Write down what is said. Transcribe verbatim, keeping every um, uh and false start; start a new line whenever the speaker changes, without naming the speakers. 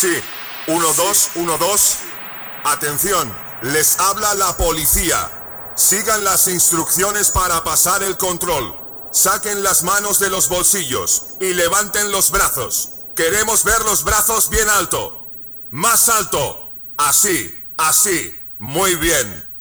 Sí, uno, dos, uno, dos. Atención, les habla la policía. Sigan las instrucciones para pasar el control. Saquen las manos de los bolsillos y levanten los brazos. Queremos ver los brazos bien alto. Más alto. Así, así. Muy bien.